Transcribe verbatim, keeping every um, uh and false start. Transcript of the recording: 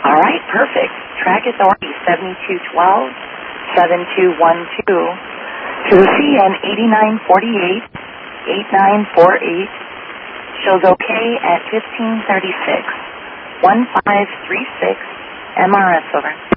All right, perfect. Track authority seventy-two twelve, seventy-two twelve to the C N eighty-nine forty-eight, eighty-nine forty-eight. Shows okay at fifteen thirty-six, one five three six, M R S over.